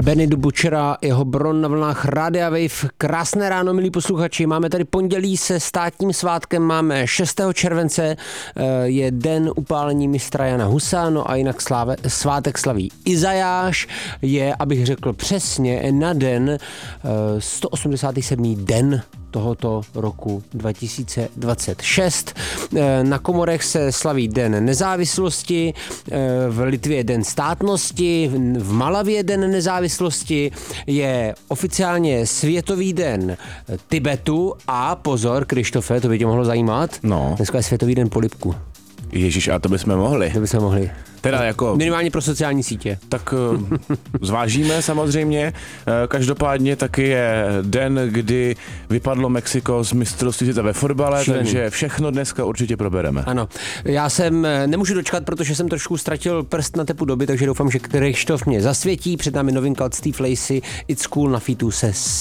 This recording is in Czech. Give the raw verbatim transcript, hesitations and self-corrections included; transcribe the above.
Benny the Butchera, jeho Bron na vlnách Rádia Wave. Krásné ráno, milí posluchači. Máme tady pondělí se státním svátkem, máme šestého července, je den upálení mistra Jana Husa, no a jinak sláve, svátek slaví Izajáš, je, abych řekl přesně, na den sto osmdesátý sedmý den tohoto roku dva tisíce dvacet šest. Na Komorech se slaví Den nezávislosti, v Litvě Den státnosti, v Malavě Den nezávislosti, je oficiálně Světový den Tibetu a pozor, Krištofe, to by tě mohlo zajímat, no. Dneska je Světový den polibku. Ježíš, a to bychom mohli. To bychom mohli. Teda jako... Minimálně pro sociální sítě. Tak zvážíme samozřejmě. Každopádně taky je den, kdy vypadlo Mexiko z mistrovství světa ve fotbale, Šílený. Takže všechno dneska určitě probereme. Ano. Já jsem nemůžu dočkat, protože jsem trošku ztratil prst na tepu doby, takže doufám, že Krištof mě zasvětí. Před námi novinka od Steve Lacy, It's Cool na featu se